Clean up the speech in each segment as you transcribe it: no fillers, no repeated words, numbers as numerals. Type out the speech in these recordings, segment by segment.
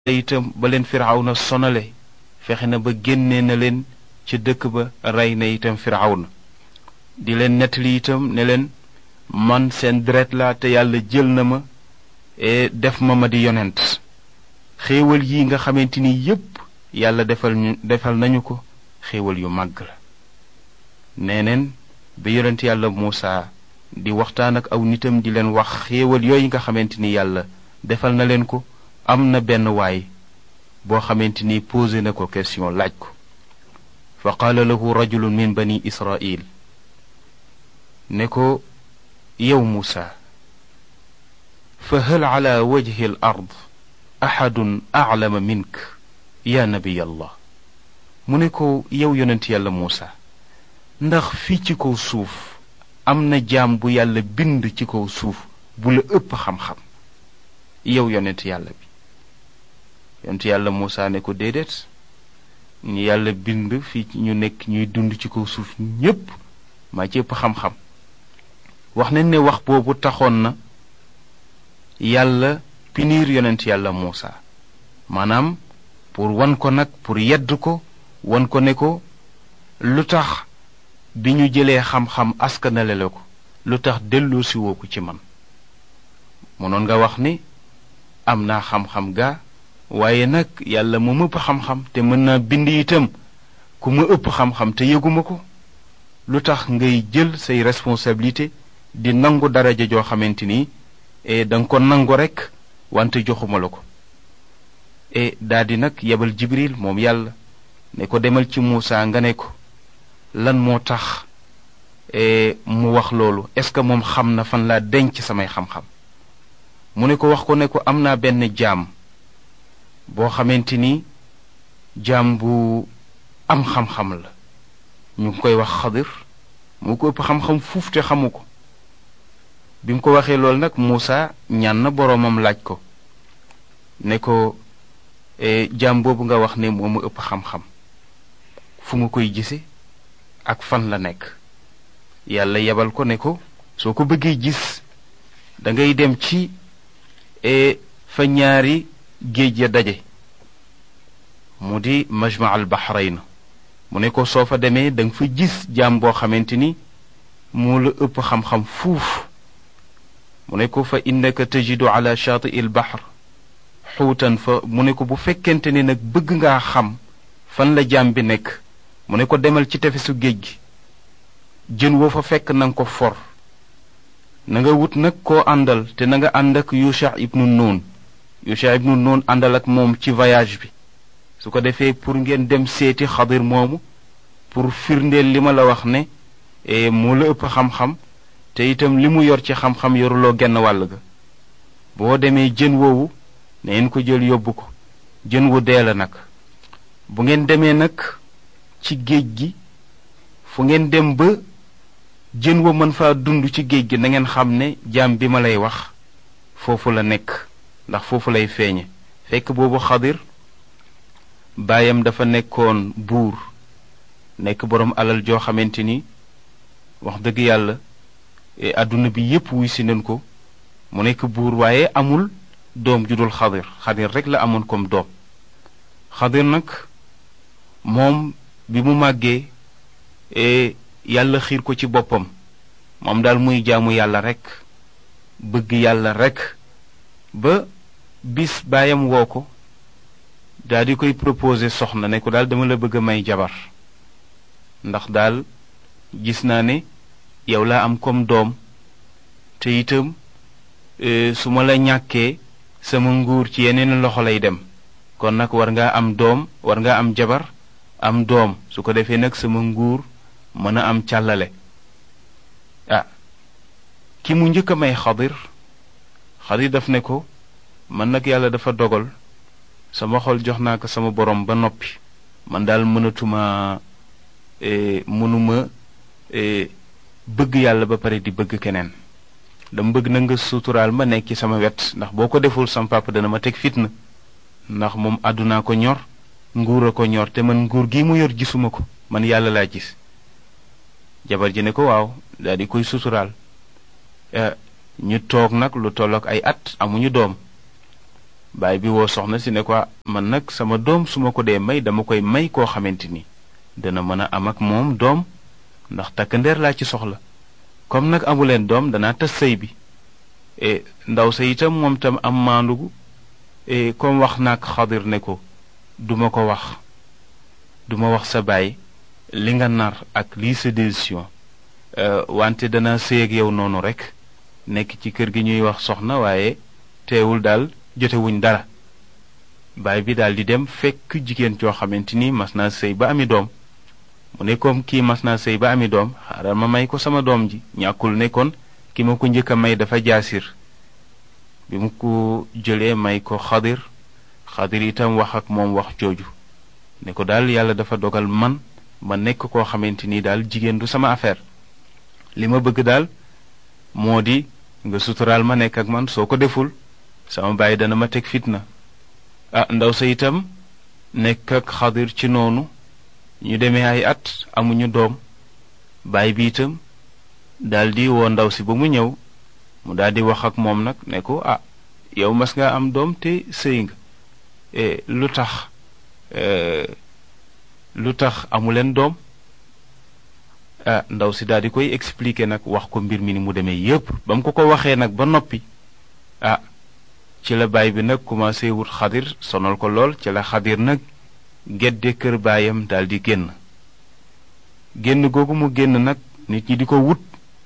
itam ba leen firawna sonale fexe na ba génnee na leen ci dëkk ba rey na itam firawna di leen nettali itam ne leen man seen deret la te yàlla jël na ma def ma di yonent xéewal yi nga xamante ni yépp yàlla defal nañu ko xéewal yu màgg la neeneen bi yonent yàlla Muusa di waxtaan ak aw nitam di leen wax xéewal yooyu nga xamante ni yàlla defal na leen ko am na benn waay boo xamante ni posé na ko question laaj ko fa qaala lahu rajulun min bani israil ne ko yow Muusa fa hal ala wajhi al ard ahadun a'lama mink ya nabiy allah mu ne ko yow yonent yàlla Muusa ndax fii ci kaw suuf am na jaam bu yàlla bind ci kaw suuf bu la ëpp xam-xam yow yonent yàlla bi yonent yàlla Muusa ne ko déedéet ñu yàlla bind fii ñu nekk ñuy dund ci kaw suuf ñépp maa ci ëpp xam-xam wax nañ ne wax boobu taxoon na yàlla punir yonent yàlla Muusa maanaam pour wan ko nag pour yedd ko wan ko ne ko lu tax bi ñu jëlee xam-xam askanale la ko lu tax delloosi woo ko ci man mënoon nga wax ni am naa xam-xam gaa waaye nag yàlla mu ëpp xam-xam te mën naa bind itam ku ma ëpp xam-xam te yëguma ko lu tax ngay jël say responsabilité di nangu daraja joo xamante ni danga ko nangu rekk wante joxuma la ko daldi nag yebal Jibril moom yàlla ne ko demal ci Muusa nga ne ko lan moo tax mu wax loolu est-ce que moom xam na fan laa denc samay xam-xam mu ne ko wax ko ne ko am naa benn jaam boo xamante ni jaam bu am xam-xam la ñu ngi koy wax Xadir mu ko ëpp xam-xam fuuf te xamu ko bi mu ko waxee loolu nag Muusa ñaan na boroomam laaj ko ne ko jaam boobu nga wax ne moo ma ëpp xam-xam fu nga koy gise ak fan la nekk yàlla yebal ko ne ko soo ko bëggee gis dangay dem ci fa ñaari géej ya daje mu di majma al bahrayn mu ne ko soo fa demee danga fa gis jaam boo xamante ni moo la ëpp xam-xam fuuf mu ne ko fa innaka tajidu ala shaati al bahr xuutan fa mu ne ko bu fekkente ni nag bëgg ngaa xam fan la jaam bi nekk mu ne ko demal ci tefesu géej gi jën woo fa fekk nanga ko for na nga wut nag koo àndal te na nga ànd ak Yusha ibnu Nun àndal ak moom ci voyage bi su ko defee pour ngeen dem seeti Xadir moomu pour firndeel li ma la wax ne moo la ëpp xam-xam te itam li mu yor ci xam-xam yoruloo genn wàll ga boo demee jën woowu ne ngeen ko jël yóbbu ko jën wu dee la nag bu ngeen demee nag ci géej gi fu ngeen dem ba jën wa mën faa dund ci géej gi na ngeen xam ne jaam bi ma lay wax foofu la nekk ndax foofu lay feeñe fekk boobu Xadir baayam dafa nekkoon buur nekk boroom alal joo xamante ni wax dëgg yàlla àdduna bi yépp wuy si nañ ko mu nekk buur waaye amul doom ju dul Xadir rekk la amoon comme doom Xadir nag moom bi mu màggee yàlla xiir ko ci boppam moom daal muy jaamu yàlla rekk bëgg yàlla rekk ba bis baayam woo ko daal di koy proposer soxna ne ko daal dama la bëgg a may jabar ndax daal gis naa ne yow laa am comme doom te itam su ma la ñàkkee sama nguur ci yeneen loxo lay dem kon nag war ngaa am doom war ngaa am jabar am doom su ko defee nag sama nguur mën a am càllale ki mu njëkk a may Xadir daf ne ko man nag yàlla dafa dogal sama xol jox naa ko sama borom ba noppi man daal mënuma bëgg yàlla ba pare di bëgg keneen dama bëgg na nga suturaal ma nekk ci sama wet ndax boo ko deful sama papa dana ma teg fitna ndax moom àddunaa ko ñor nguur a ko ñor te man nguur gi mu yor gisuma ko man yàlla laa gis jabar ji ne ko waaw daal di koy suturaal ñu toog nag lu tollook ay at amuñu doom baay bi woo soxna si ne ko man nag sama doom su ma ko dee may dama koy may koo xamante ni dana mën a am ak moom doom ndax takk ndeer laa ci soxla comme nag amuleen doom danaa tas sëy bi ndaw sa itam moom itam am maandugu comme wax naag Xadir ne ko duma wax sa baay li nga nar ak lii sa décision wante dana sëy ak yow noonu rek nekk ci kër gi ñuy wax soxna waaye teewul daal jotewuñ dara baay bi daal di dem fekk jigéen joo xamante ni mas naa sëy ba ami doom mu ne comme kii mas naa sëy ba ami doom xaaral ma may ko sama doom ji ñàkkul ne kon ki ma ko njëkk a may dafa jaasir bi mu ko jëlee may ko Xadir itam wax ak moom wax jooju ne ko daal yàlla dafa dogal man ma nekk koo xamante ni daal jigéen du sama affaire li ma bëgg daal moo di nga suturaal ma nekk ak man soo ko deful sama baay dana ma teg fitna ndaw sa itam nekk ak Xadir ci noonu ñu demee ay at amuñu doom baay bi itam daldi woo ndaw si ba mu ñëw mu daldi wax ak moom nag ne ko yow mas nga am doom te sëy nga lu tax amuleen doom ndaw si daldi koy expliquer nag wax ko mbir mi ni mu demee yépp ba mu ko waxee nag ba noppi ci la baay bi nag commencé wut Xadir sonal ko lool ci la Xadir nag gedde kër baayam daldi génn googu mu génn nag nit ñi di ko wut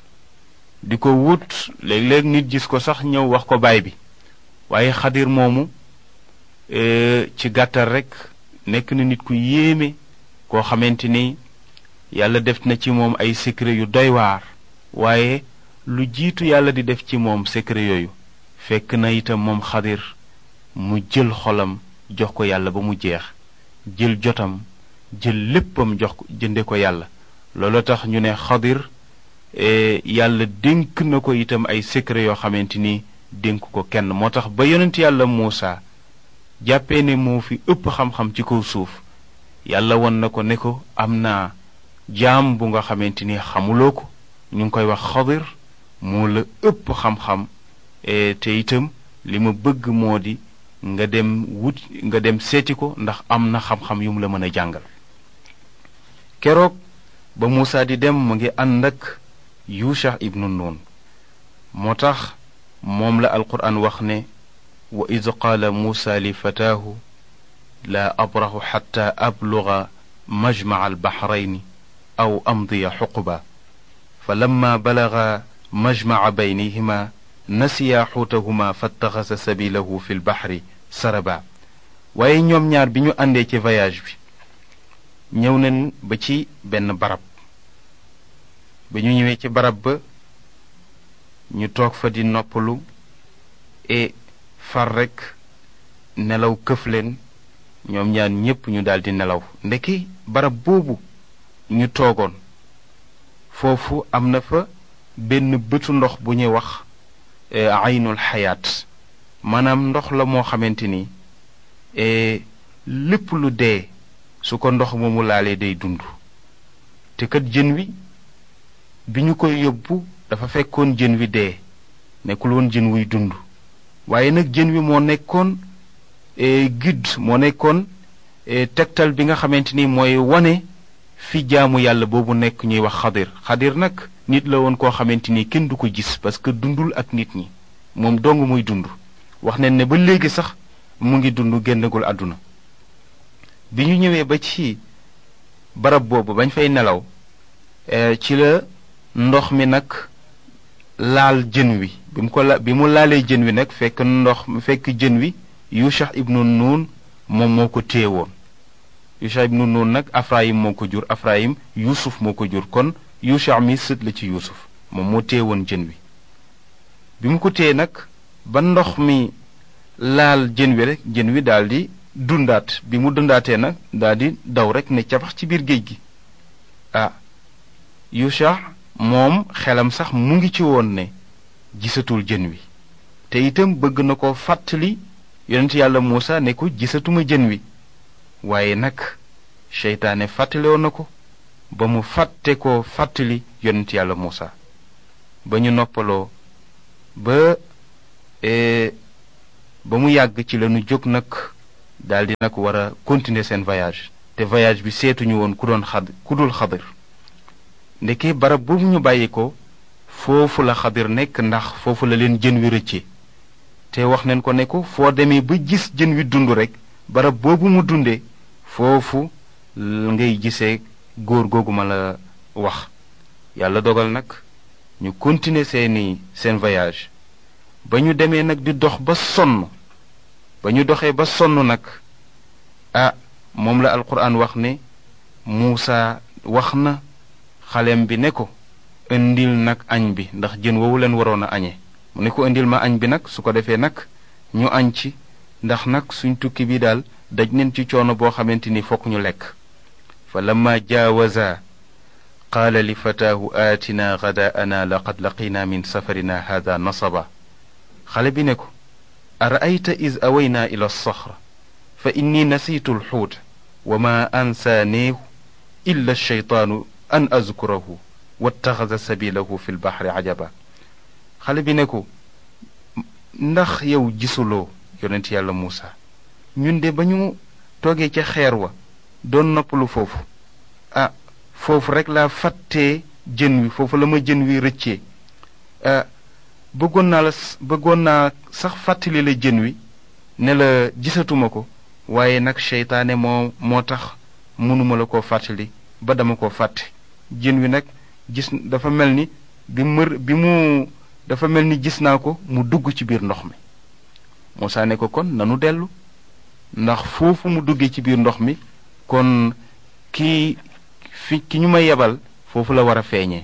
léeg-léeg nit gis ko sax ñëw wax ko baay bi waaye Xadir moomu ci gàttal rekk nekk na nit ku yéeme koo xamante ni yàlla def na ci moom ay secret yu doy waar waaye lu jiitu yàlla di def ci moom secret yooyu fekk na itam moom Xadir mu jël xolam jox ko yàlla ba mu jeex jël jotam jël léppam jox ko jënde ko yàlla loolu tax ñu ne Xadir yàlla dénk na ko itam ay secret yoo xamante ni dénk ko kenn moo tax ba yonent yàlla Muusa jàppee ne moo fi ëpp xam-xam ci kaw suuf yàlla won na ko ne ko am naa jaam bu nga xamante ni xamuloo ko ñu ngi koy wax Xadir moo la ëpp xam-xam te itam li ma bëgg moo di nga dem seeti ko ndax am na xam-xam yu mu la mën a jàngal keroog ba Muusa di dem mu ngi ànd ak Yusha ibnu Nun moo tax moom la alquran wax ne wa id qaala Muusa li fataahu laa abrahu xatta abluga majmaca albaxrayni aw amdiya xuquba fa lamma balaga majmaca baynihima nasiya xuutahuma fattaxasa sabilahu fi lbaxri saraba waaye ñoom ñaar bi ñu àndee ci voyage bi ñëw nañ ba ci benn barab ba ñu ñëwee ci barab ba ñu toog fa di noppalu far rekk nelaw këf leen ñoom ñaar ñépp ñu daldi nelaw ndeki barab boobu ñu toogoon foofu am na fa benn bëtu ndox bu ñuy wax aynul xayaat maanaam ndox la moo xamante ni lépp lu dee su ko ndox moomu laalee day dund te kat jën wi bi ñu koy yóbbu dafa fekkoon jën wi dee nekkul woon jën wuy dund waaye nag jën wi moo nekkoon guide moo nekkoon tegtal bi nga xamante ni mooy wane fi jaamu yàlla boobu nekk ñuy wax Xadir nag nit la woon koo xamante ni kenn du ko gis parce que dundul ak nit ñi moom dong muy dund wax nañ ne ba léegi sax mu ngi dund génnagul àdduna bi ñu ñëwee ba ci barab boobu bañ fay nelaw ci la ndox mi nag laal jën wi bi mu laalee jën wi nag fekk jën wi Yusha ibnu Nun moom moo ko téye woon Yusha ibnu Nun nag Afrayim moo ko jur Afrayim Yuusuf moo ko jur kon Yusha mi sët la ci Yuusuf moom moo téye woon jën wi bi mu ko téye nag ba ndox mi laal jën wi rek jën wi daldi dundaat bi mu dundaatee nag daldi daw rek ne cabax ci biir géej gi Yusha moom xelam sax mu ngi ci woon ne gisatul jën wi te itam bëgg na ko fàttali yonent yàlla Muusa ne ko gisatuma jën wi waaye nag seytaane fàttalewoon na ko ba mu fàtte ko fàttali yonent yàlla Muusa ba ñu noppaloo ba ba mu yàgg ci lañu jóg nag daldi nag war a continuer seen voyage te voyage bi seetuñu woon ku dul Xadir. ndeke barab boobu ñu bàyyi ko foofu la Xadir nekk ndax foofu la leen jën wi rëcce te wax neen ko ne ko foo demee ba gis jën wi dund rekk barab boobu mu dundee foofu ngay gisee góor googu ma la wax. yàlla dogal nag ñu continuer seen voyage ba ñu demee nag di dox ba sonn ba ñu doxee ba sonn nag moom la alquran wax ne Muusa wax na xalem bi ne ko indil nag añ bi ndax jën woowu leen waroon a añee mu ne ko indil ma añ bi nag su ko defee nag ñu añ ci ndax nag suñ tukki bi daal daj neen ci coono boo xamante ni fokk ñu lekk. fa lamma jaawaza qaala li fataahu aatina gadaa'ana laqad laqina min safarina hada nasaba. xale bi ne ko ara'ayta iz awaynaa ila alsaxra fa inni nasiitu alxuuta wa ma ansaaneehu illa alsheytaanu an azkurahu wattaxasa sabilahu fi lbaxri ajaba. xale bi ne ko ndax yow gisuloo yonent yàlla Muusa ñun de ba ñu toogee ca xeer wa doon noppalu foofu foofu rekk laa fàttee jën wi foofu la ma jën wi rëccee bëggoon naa sax fàttali la jën wi ne la gisatuma ko waaye nag seytaane moo tax mënuma la koo fàttali ba dama koo fàtte. jën wi nag dafa mel ni dafa mel ni gis naa ko mu dugg ci biir ndox mi. Muusaa ne ko kon nanu dellu ndax foofu mu duggee ci biir ndox mi kon ki ñu ma yebal foofu la war a feeñee.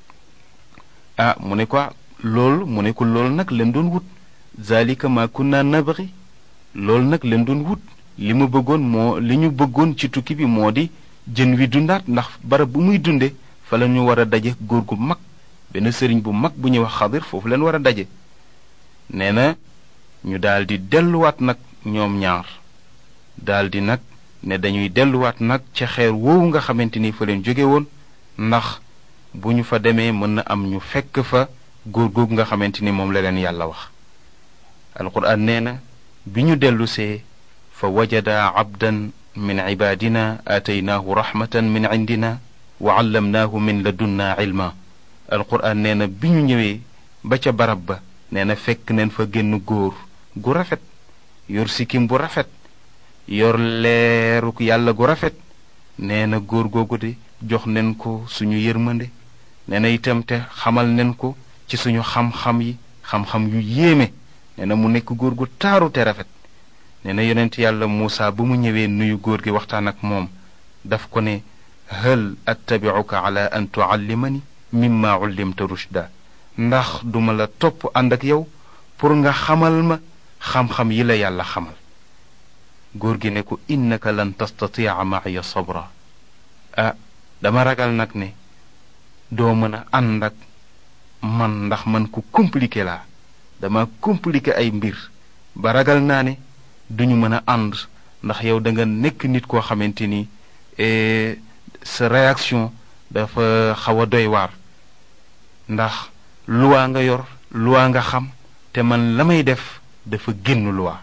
mu ne ko loolu nag leen doon wut zalika ma kunna nabghi loolu nag leen doon wut li ñu bëggoon ci tukki bi moo di jën wi dundaat ndax barab bu muy dunde fa la ñu war a daje góor gu mag benn sëriñ bu mag bu ñuy wax Xadir foofu leen war a daje. nee na ñu daldi delluwaat nag ñoom ñaar daldi nag ne dañuy delluwaat nag ca xeer woowu nga xamante ni fa leen jóge woon ndax bu ñu fa demee mën na am ñu fekk fa góor googu nga xamante ni moom la leen yàlla wax. alquran nee na bi ñu dellusee fa wajada abdan min cibaadina aataynaahu raxmatan min cindina wa callamnaahu min ladunna cilma. alquran nee na bi ñu ñëwee ba ca barab ba nee na fekk neen fa génn góor gu rafet yor sikkim bu rafet yor leeruk yàlla gu rafet. nee na góor googu de jox nen ko suñu yërmande nee na itam te xamal nen ko ci suñu xam-xam yu yéeme. nee na mu nekk góor gu taaru te rafet. nee na yonent yàlla Muusa bu mu ñëwee nuyu góor gi waxtaan ak moom daf ko ne hal attabi'uka ala an tuallimani mimma ullimta rushda ndax duma la topp ànd ak yow pour nga xamal ma xam-xam yi la yàlla xamal. góor gi ne ko innaka lan tastati'a ma'iya sabra. dama ragal nag ne doo mën a ànd ak man ndax man ku compliqué laa dama compliqué ay mbir ba ragal naa ne duñu mën a ànd ndax yow da nga nekk nit koo xamante ni sa réaction dafa xaw a doy waar ndax luwaa nga yor luwaa nga xam te man la may def dafa génn luwaa.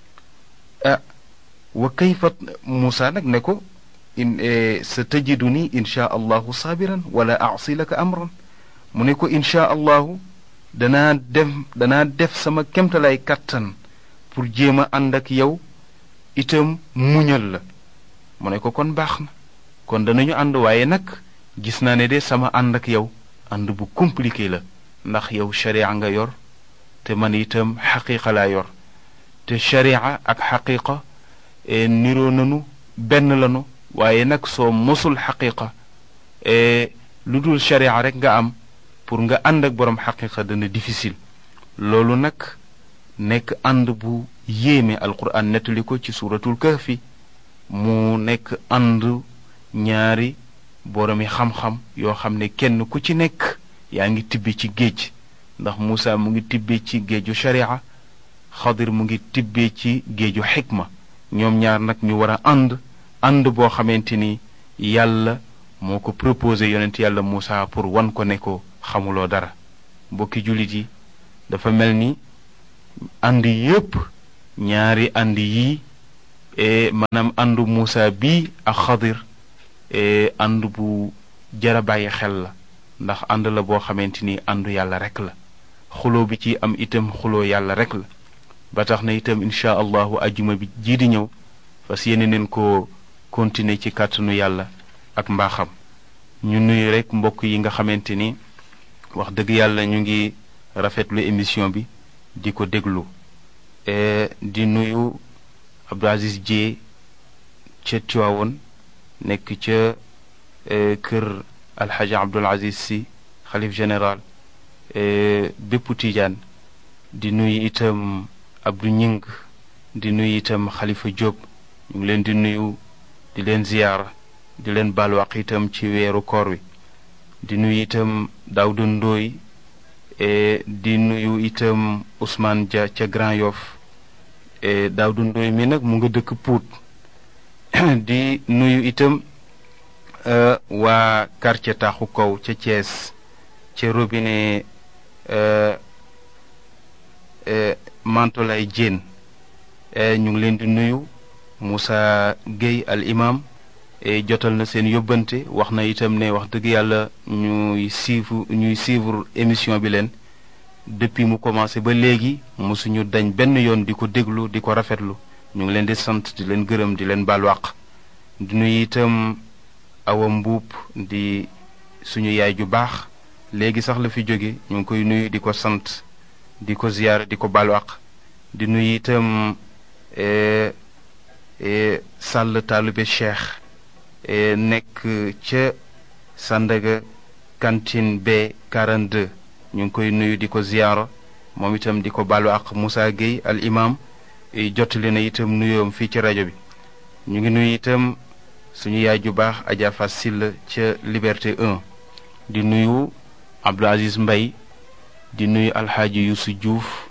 wa kayfa Muusa nag ne ko sa tajiduni insha allahu saabiran wala aasi laka amran. mu ne ko insha allahu danaa def sama kemtalaay kàttan pour jéem a ànd ak yow itam muñal la. mu ne ko kon baax na kon danañu ànd waaye nag gis naa ne de sama ànd ak yow ànd bu compliqué la ndax yow sharia nga yor te man itam xaqiqa laa yor te sharia ak xaqiqa niroo nanu benn lanu waaye nag soo mosul xaqiqa lu dul sharia rek nga am pour nga ànd ak boroom xaqiqa dana difficile. loolu nag nekk ànd bu yéeme alquran nettali ko ci suuratul kahfi mu nekk ànd ñaari boroomi xam-xam yoo xam ne kenn ku ci nekk yaa ngi tibbi ci géej ndax Muusa mu ngi tibbee ci géeju sharia Xadir mu ngi tibbee ci géeju xikma. ñoom ñaar nag ñu war a ànd boo xamante ni yàlla moo ko proposé yonent yàlla Muusa pour wan ko ne ko xamuloo dara. mbokki jullit yi dafa mel ni ànd yépp ñaari ànd yi maanaam àndu Muusa bi ak Xadir ànd bu jara bàyyi xel la ndax ànd la boo xamante ni àndu yàlla rek la xuloo bi ci am itam xuloo yàlla rek la ba tax na itam incha allahu ajjuma bi jii di ñëw fas yéene neen ko continuer ci kàttanu yàlla ak mbaaxam ñu nuyu rek mbokk yi nga xamante ni wax dëgg yàlla ñu ngi rafetlu émission bi di ko déglu di nuyu Abdou Aziz Dieye ca Tiwaawoon nekk ca kër alxaaji Abdul Aziz si xalif général bépp Tijaan di nuyu itam Abdou Ñing di nuyu itam Xalifa Jóob ñu ngi leen di nuyu di leen ziyaara di leen balwaq itam ci weeru koor wi di nuyu itam Daawda Ndooy di nuyu itam Ousmane Dia ca Grand Yoff Daawda Ndooy mi nag mu nga dëkk Pout di nuyu itam waa quartier Taaxu Kaw ca Thiès ca robinet Mantolay Diène ñu ngi leen di nuyu Moussa Gueye al imam jotal na seen yóbbante wax na itam ne wax dëgg yàlla ñuy suivre émission bi leen depuis mu commencé ba léegi mosuñu dañ benn yoon di ko déglu di ko rafetlu ñu ngi leen di sant di leen gërëm di leen baal wàq di nuyu itam Awa Mbuub di suñu yaay ju baax léegi sax la fi jóge ñu ngi koy nuyu di ko sant di ko ziyaara di ko baal wàq di nuyu itam Sall Taalube Cheikh nekk ca Sandaga cantine B 42 ñu ngi koy nuyu di ko ziyaara moom itam di ko baalu ak Moussa Gueye al imam jottali na itam nuyoom fii ci rajo bi ñu ngi nuyu itam suñu yaay ju baax Adja Fass Sylla ca Liberté 1 di nuyu Abdou Aziz Mbay di nuyu alxaaji Youssou Diouf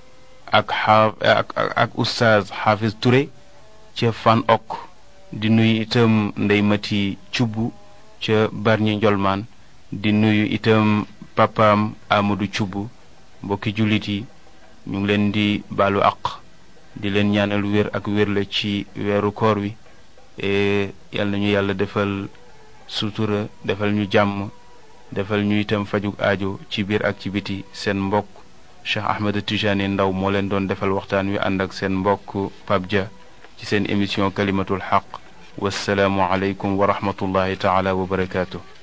ak oustaz Hafiz Touré ca Fan Ok di nuyu itam Ndey Mati Cubb ca Barñi Njolmaan di nuyu itam papaam Amadou Cubb mbokki jullit yi ñu ngi leen di baalu àq di leen ñaanal wér ak wér la ci weeru koor wi yal nañu yàlla defal sutura defal ñu jàmm defal ñu itam fajug aajo ci biir ak ci biti seen mbokk Cheikh Ahmed Tijani Ndaw moo leen doon defal waxtaan wi ànd ak seen mbokk Pape Dia ci seen émission kalimatul xaq wassalaamu aleykum wa rahmatullahi taala wa barakaatu